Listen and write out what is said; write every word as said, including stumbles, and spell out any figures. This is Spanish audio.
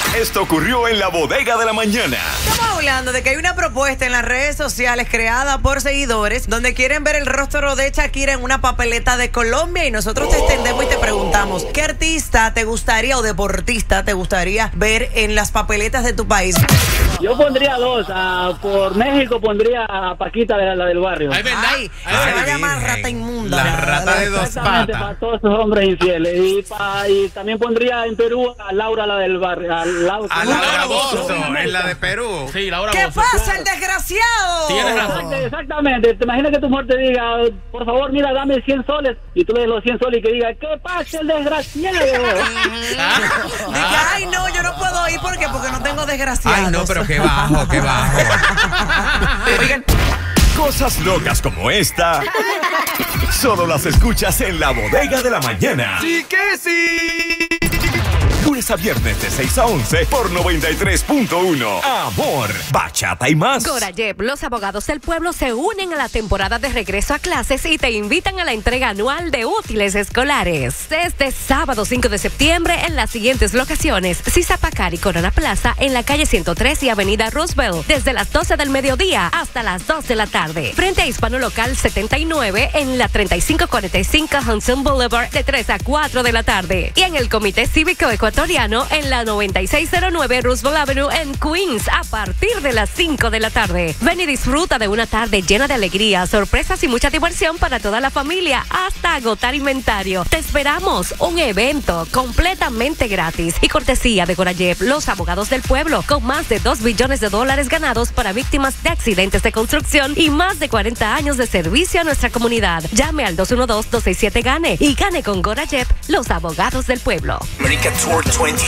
Esto ocurrió en la Bodega de la Mañana. Estamos hablando de que hay una propuesta en las redes sociales creada por seguidores donde quieren ver el rostro de Shakira en una papeleta de Colombia y nosotros te extendemos y te preguntamos, ¿qué artista te gustaría o deportista te gustaría ver en las papeletas de tu país? Yo pondría dos. Uh, por México pondría a Paquita, de la, la del barrio. Ay, Ay, Ay, se va a llamar rata inmunda. La rata de dos patas. Para todos esos hombres infieles. Y, pa, y también pondría en Perú a Laura, la del barrio. A Laura, a Laura Bozzo, en la de Perú. Sí, Laura ¿Qué Bozzo, pasa, claro. El desgraciado? Tienes razón. Exactamente. Te imaginas que tu mujer te diga, por favor, mira, dame cien soles. Y tú le des los cien soles y que diga, ¿qué pasa, el desgraciado? Dice, ay, no, yo no puedo ir porque porque no tengo desgraciados. Ay, no, pero qué bajo, qué bajo. Oigan, cosas locas como esta solo las escuchas en la Bodega de la Mañana. ¡Sí que sí! Lunes a viernes de seis a once por noventa y tres punto uno. Amor, bachata y más. Gorayeb, los abogados del pueblo se unen a la temporada de regreso a clases y te invitan a la entrega anual de útiles escolares. Desde sábado cinco de septiembre en las siguientes locaciones: Sisapacari, Corona Plaza, en la calle ciento tres y Avenida Roosevelt, desde las doce del mediodía hasta las dos de la tarde. Frente a Hispano Local setenta y nueve en la treinta y cinco cuarenta y cinco Hudson Boulevard, de tres a cuatro de la tarde. Y en el Comité Cívico Ecuatoriano en la noventa y seis cero nueve Roosevelt Avenue en Queens a partir de las cinco de la tarde. Ven y disfruta de una tarde llena de alegría, sorpresas y mucha diversión para toda la familia hasta agotar inventario. Te esperamos, un evento completamente gratis y cortesía de Gorayeb, los abogados del pueblo, con más de dos billones de dólares ganados para víctimas de accidentes de construcción y más de cuarenta años de servicio a nuestra comunidad. Llame al dos uno dos, dos seis siete, GANE y gane con Gorayeb, los abogados del pueblo. America Tour veinte